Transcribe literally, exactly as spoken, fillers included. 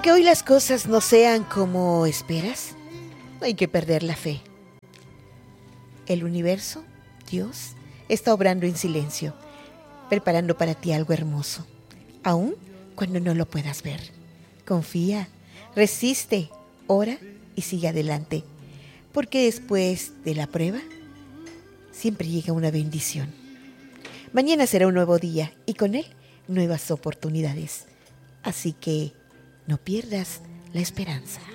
Aunque hoy las cosas no sean como esperas, no hay que perder la fe. El universo, Dios, está obrando en silencio, preparando para ti algo hermoso, aun cuando no lo puedas ver. Confía, resiste, ora y sigue adelante, porque después de la prueba, siempre llega una bendición. Mañana será un nuevo día y con él nuevas oportunidades. Así que no pierdas la esperanza.